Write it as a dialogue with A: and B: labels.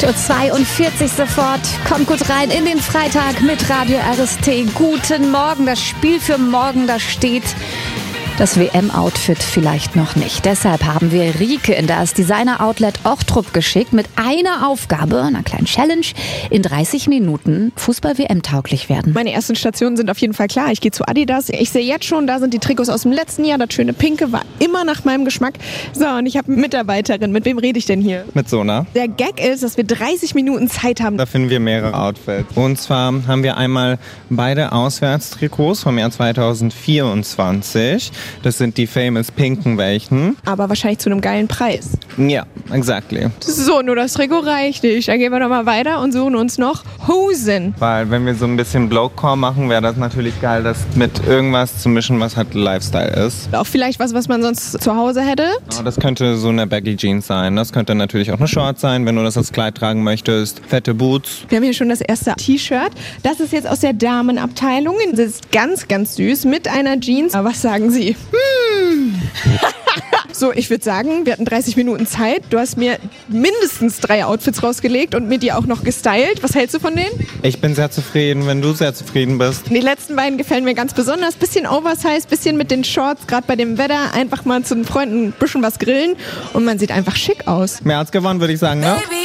A: 8.42 Uhr sofort. Kommt gut rein in den Freitag mit Radio RST. Guten Morgen. Das Spiel für morgen, das steht. Das WM-Outfit vielleicht noch nicht. Deshalb haben wir Rike in das Designer-Outlet Ochtrup geschickt mit einer Aufgabe, einer kleinen Challenge, in 30 Minuten Fußball-WM-tauglich werden.
B: Meine ersten Stationen sind auf jeden Fall klar. Ich gehe zu Adidas. Ich sehe jetzt schon, da sind die Trikots aus dem letzten Jahr. Das schöne Pinke war immer nach meinem Geschmack. So, und ich habe eine Mitarbeiterin. Mit wem rede ich denn hier?
C: Mit Sona.
B: Der Gag ist, dass wir 30 Minuten Zeit haben.
C: Da finden wir mehrere Outfits. Und zwar haben wir einmal beide Auswärtstrikots vom Jahr 2024. Das sind die famous pinken welchen.
B: Aber wahrscheinlich zu einem geilen Preis.
C: Ja, exactly.
B: So, nur das Trikot reicht nicht. Dann gehen wir nochmal weiter und suchen uns noch Hosen.
C: Weil wenn wir so ein bisschen Blowcore machen, wäre das natürlich geil, das mit irgendwas zu mischen, was halt Lifestyle ist.
B: Auch vielleicht was man sonst zu Hause hätte.
C: Ja, das könnte so eine Baggy Jeans sein. Das könnte natürlich auch eine Short sein, wenn du das als Kleid tragen möchtest. Fette Boots.
B: Wir haben hier schon das erste T-Shirt. Das ist jetzt aus der Damenabteilung. Das ist ganz, ganz süß mit einer Jeans. Aber was sagen Sie? So, ich würde sagen, wir hatten 30 Minuten Zeit. Du hast mir mindestens 3 Outfits rausgelegt und mir die auch noch gestylt. Was hältst du von denen?
C: Ich bin sehr zufrieden, wenn du sehr zufrieden bist.
B: Die letzten beiden gefallen mir ganz besonders. Bisschen oversized, bisschen mit den Shorts, gerade bei dem Wetter. Einfach mal zu den Freunden ein bisschen was grillen und man sieht einfach schick aus.
C: Mehr als gewonnen, würde ich sagen, ne?